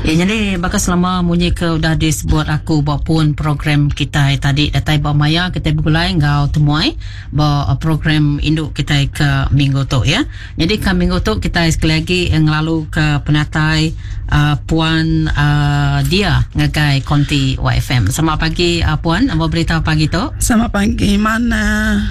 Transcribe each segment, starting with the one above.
Ya, jadi bakal selama munyi ke udah disebut aku pun program kita tadi datai bawa maya kita bergulai ngau temuai bawa program induk kita ke minggu tu ya. Jadi ke minggu tu kita sekali lagi ngelalu ke penatai Puan dia ngagai konti YFM. Selamat pagi Puan, apa berita pagi tu? Selamat pagi, mana?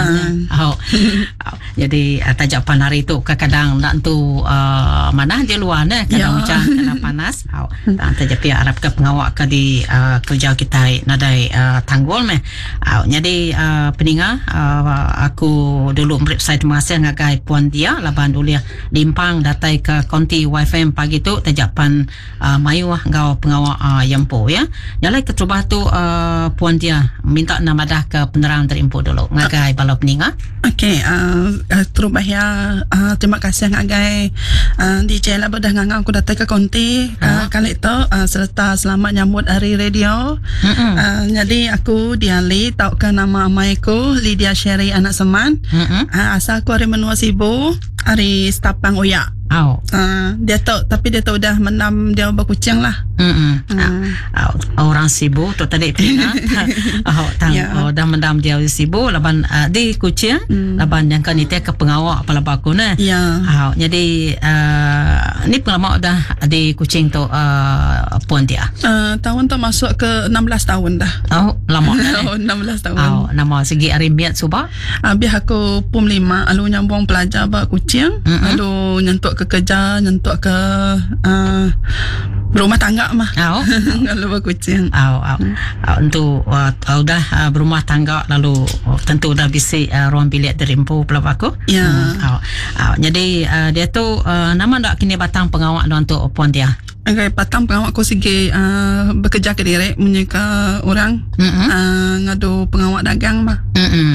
Jadi tajapan hari tu kadang nak tu mana dia luar kadang hujan, kadang panas. Taja pihak Arab ke pengawak ke di kerja kita nadai tanggul meh. Jadi peninga aku dulu beri saya terima kasih ngagai Puan dia laban dulu limpang datai ke konti YFM pagi tu tajapan mayu ngau pengawak yampo ya. Nyalai keterubah tu Puan dia minta nama dah ke penerang terimpo dulu ngagai bala peninga. Okey, terubah ya. Terima kasih ngagai DJ lah bedah ngangau aku datang ke konti kali itu serta selamat nyambut hari radio. Jadi aku Diali tahu ke nama amaiku Lydia Sherry anak Seman. Asal aku hari menua Sibu, hari Stapang Uyak. Dia tahu tapi dia tahu dah menam dia berkucing lah. Orang Sibu tu tadi pina. Dah mendam dia Sibu laban di kucing laban yang kan itu ke pengawak kepala baku nah. Jadi ni pengalaman dah di kucing tu Puan dia. Tahun tu masuk ke 16 tahun dah. Lama. 16 tahun. Nama segi arimiat subah. Biar aku pum 5 lalu nyambung pelajar bak kucing. Lalu nyentuk ke kerja, nyentuk ke berumah tangga mah. Lalu bak kucing. Untuk udah berumah tangga lalu tentu dah bisi ruang bilik derimpu pula aku. Jadi dia tu nama dak kini batang pengawak untuk Puan dia. Okay, patang pengawak ko sige bekerja ke diri menyeka orang ngadu pengawak dagang mah.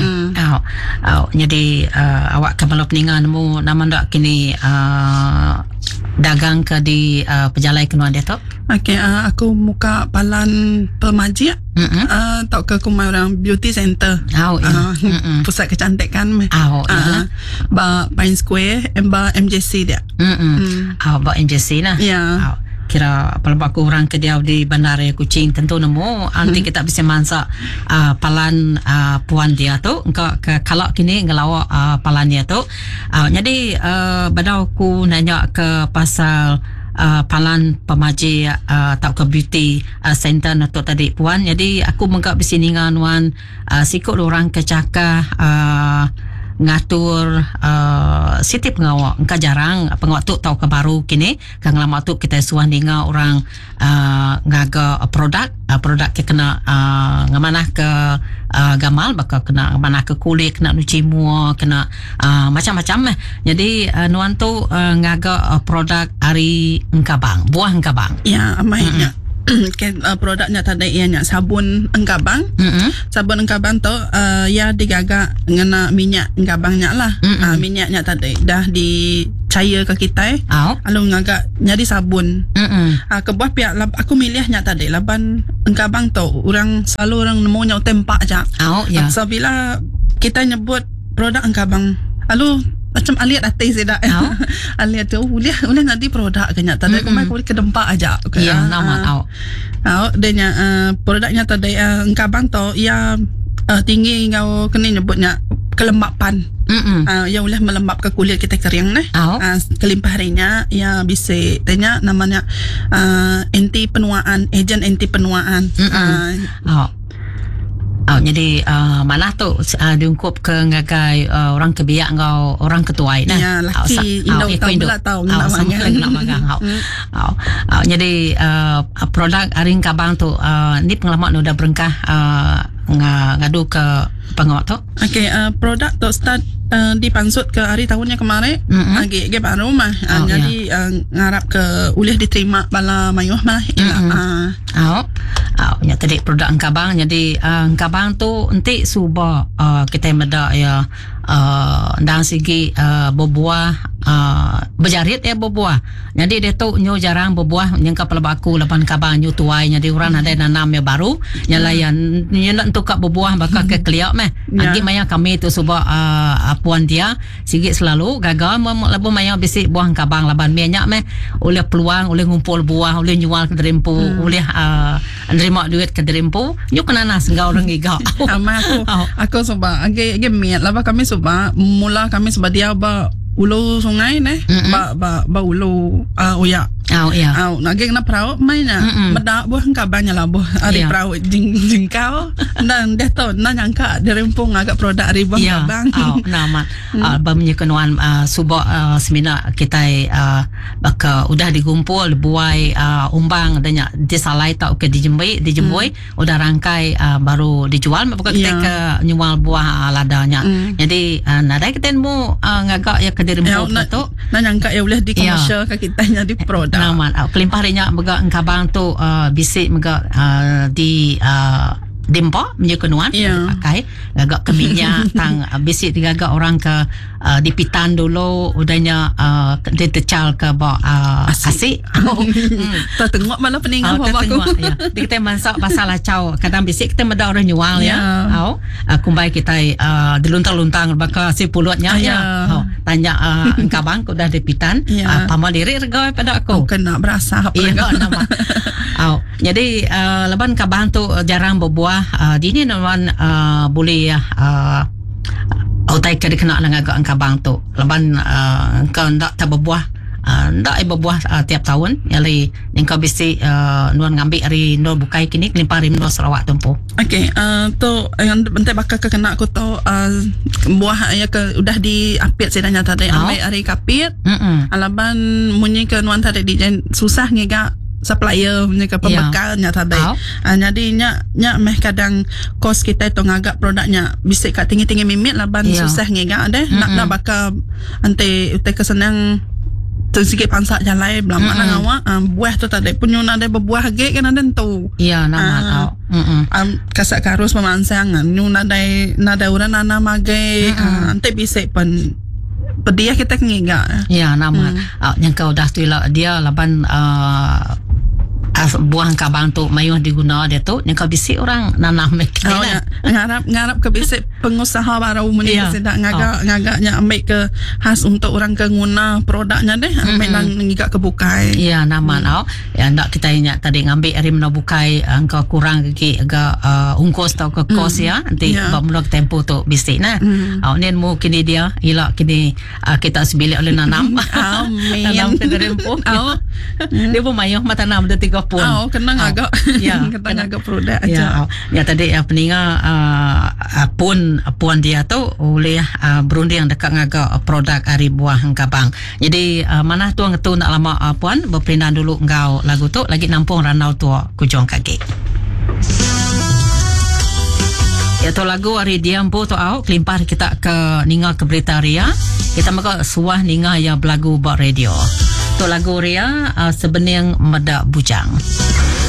Jadi awak kepala peningan mu nama ndak kini dagang ke di pejalai kenuan dia tu. Okey, aku muka palan pemaji. Tau ke kumai orang beauty center. Pusat kecantikan meh. Ba Pine Square, ba MJC dia. Ba MJC lah. Kira pelbaku orang ke dia di bandara Kuching tentu nemu nanti kita bisa mansa palan Puan dia tu engkau kalau kini ngelawak palan dia tu. Jadi badau ku nanya ke pasal palan pemaji atau ke beauty center untuk tadi Puan. Jadi aku menggak bisini nganuan sikut orang kecaka ngatur siti pengawak engka jarang pengawak tu tahu ke baru kini kang lama tu kita suan dengar orang ngaga produk ke kena ngamana ke gamal bakal kena ngamana ke kulit kena nuci mua kena macam-macam jadi nuan tu ngaga produk ari engkabang buah engkabang amainya produknya tadi ianya sabun engkabang. Sabun engkabang tu ya digaga ngena minyak engkabangnya lah. Minyaknya tadi dah dicair ke kita lalu ngagak jadi sabun. Kebuah pihak aku milihnya tadi laban engkabang tu orang selalu orang nemunya tempat aja. So bila kita nyebut produk engkabang lalu macam aliat atas tidak aliat tu boleh nanti produk kena tadi aku mai ke dempak aja nama denya produknya tadi engkabang tu ya tinggi ngau kena nyebutnya kelembapan yang boleh melembap ke kulit kita kering kelimpah harinya ya bisa tanya namanya anti penuaan ejen anti penuaan. Jadi mana tu diungkup ke ngagai orang kebiak ngau orang ketuai nah. Ya laki Indo tahu nak magang jadi produk aring kabang tu ni pengalaman udah berengkah ngadu ke pengawak tu. Okey, produk tu start dipansut ke hari tahunnya kemarin agi baru mah jadi ngarap ke boleh diterima bala mayuh mah nya tadi produk Engkabang. Jadi Engkabang tu enti suba kita meda ya dari segi berbuah berjarit ya berbuah. Jadi dia tu nyu jarang berbuah yang kapal baku lapan Engkabang nyu tuai. Jadi orang ada nanam ya baru nyalayan nyu nak tukar berbuah bakal ke kliak meh. Agi maya kami tu suba puan dia sikit selalu gagal labu maya bisi buah Engkabang laban minyak meh oleh peluang oleh ngumpul buah oleh jual ke Derimpu oleh nerima duit ke Derimpu nyu kena nas ngau orang giga. Sama aku sebab agi miat lah kami sebab mula kami sebab dia ulu sungai ba ulu uya naging na perahu mainnya beda buah Engkabangnya lah buah ari perahu jingkau dan dia tu na nyangka Derimpung agak produk ari buah Engkabang nama bamnya kenuan suba semina kita baka udah digumpul buai umbang adanya disalai tau ke dijembui udah rangkai baru dijual bukan kita ke nyual buah ladanya jadi nadai kita mu ngagak ya ke Derimpung tu na nyangka ya boleh di komersial ke kitanya di produk naman kelimpah rinya mega Engkabang tu bisik mega di dimpa menyekenuan pakai agak keminyak tang bisik digagak orang ke dipitan dulu udahnya ditecal ke asik tertengok malah peninggal aku ya kita masak pasal lacau kadang bisik kita meda orang nyual ya kumbai kita diluntar-luntang bakal si pulutnya tanya Engkabang udah dipitan pamal diri regoi pada aku kena berasa nama jadi leban Engkabang tu jarang berbuah dini naman boleh utai ke dikena dengan agak Engkabang tu leban kau ndak tak berbuah ndak berbuah tiap tahun yali engkau bisi nuan ngambil hari nur bukai kini kelimpah rim nur Sarawak tempo okey tu yang bentai bakal kena aku tu buah ya ke udah diapit sedanya tadi ambil hari kapit alaban munyi ke nuan tadi di susah ngega supplier punya ke pembekalnya tadi. Jadi nya meh kadang kos kita tu ngagak produknya bisik kat tinggi-tinggi mimit laban susah ngegak deh. Nak bakal ante utai kesenang tu sikit pansak jalan belah mana ngawak buah tu tadi punya ada berbuah ge kan ada tu. Ya nama kasak karus pemansangan nyu nada urang nanam age ante bisik pen pedia kita ngegak. Ya nama yang kau dah tu dia laban buah Engkabang tu mayuh diguna dia tu yang kau bisik orang nanam ngarap ke bisik pengusaha baru muni sedak ngagaknya ambil ke khas untuk orang ke guna produknya deh ambil nang ngigak ke bukai nama ya ndak kita ingat tadi ngambil rim na bukai engkau kurang ke agak ungkos tau ke kos ya nanti bamulak tempo tu bisik nah nen mu kini dia ila kini kita sebilik oleh nanam nanam ke Derimpu dia pun mayuh mata nanam dia 30 kena agak kena agak produk aja. Ya tadi peninga puan dia tu oleh berunding dekat ngagak produk ari buah Engkabang. Jadi mana tu nak lama puan berperindah dulu engkau lagu tu lagi nampung ranau tua kujong kaki. Ya tu lagu hari diampu tu kelimpah kita ke ninga ke berita ria. Kita maka suah ninga ya belagu buat radio. Tu lagu ria sebening medak bujang.